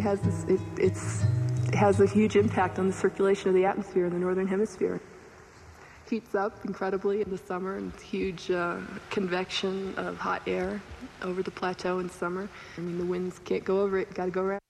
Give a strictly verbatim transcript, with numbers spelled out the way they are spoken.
has this, it, it's, it has a huge impact on the circulation of the atmosphere in the northern hemisphere. Heats up incredibly in the summer, and huge uh, convection of hot air over the plateau in summer. I mean, the winds can't go over it, got to go around.